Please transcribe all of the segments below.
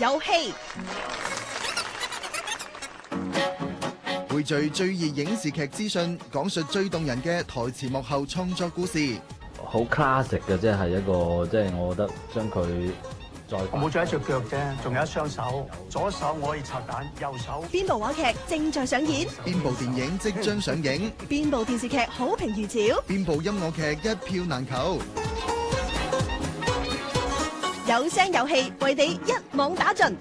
有戲， 匯聚最熱影視劇資訊，講述最動人嘅台前幕後創作故事。 好 classic 嘅，即係一個，即係我覺得將佢再我冇咗一隻腳啫，仲有一雙手，左手我可以拆彈，右手。 邊部話劇正在上演？ 邊部電影即將上映？ 邊部電視劇好評如潮？ 邊部音樂劇一票難求？ 有聲有氣，為你一網打盡。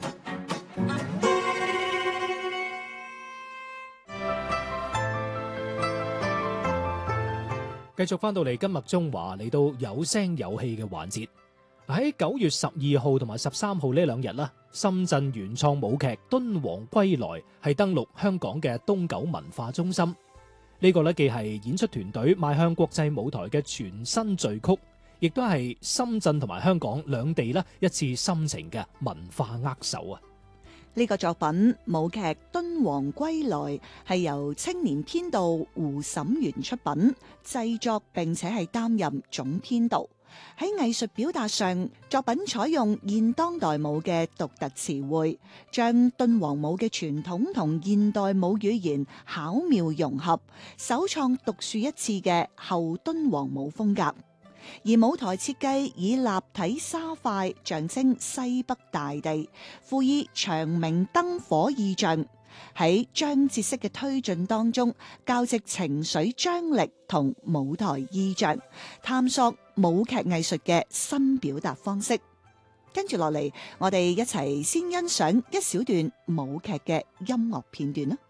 繼續翻到嚟今日中華，嚟到有聲有氣嘅環節。喺9月12號同埋13號呢兩日啦，深圳原創舞劇《敦煌歸來》係登陸香港嘅東九文化中心。呢個咧既係演出團隊邁向國際舞台嘅全新序曲，亦都係深圳同埋香港兩地咧一次深情嘅文化握手啊！ 呢個作品舞劇《敦煌歸來》係由青年編導胡審源出品製作，並且係擔任總編導。喺藝術表達上，作品採用現當代舞嘅獨特詞彙，將敦煌舞嘅傳統同現代舞語言巧妙融合，首創獨樹一幟嘅後敦煌舞風格。而舞台設計以立體沙塊象徵西北大地，輔以長明燈火意象，喺章節式嘅推進當中，交織情緒張力同舞台意象，探索舞劇藝術嘅新表達方式。跟住落嚟，我哋一齊先欣賞一小段舞劇嘅音樂片段啦。